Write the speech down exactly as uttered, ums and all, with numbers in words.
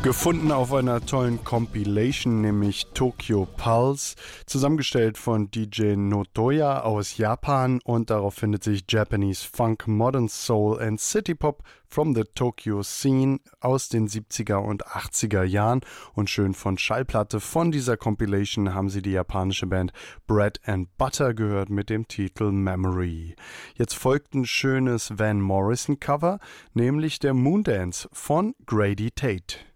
Gefunden auf einer tollen Compilation, nämlich Tokyo Pulse, zusammengestellt von D J Notoya aus Japan, und darauf findet sich Japanese Funk, Modern Soul and City Pop from the Tokyo Scene aus den siebziger und achtziger Jahren. Und schön von Schallplatte von dieser Compilation haben Sie die japanische Band Bread and Butter gehört mit dem Titel Memory. Jetzt folgt ein schönes Van Morrison Cover, nämlich der Moondance von Grady Tate.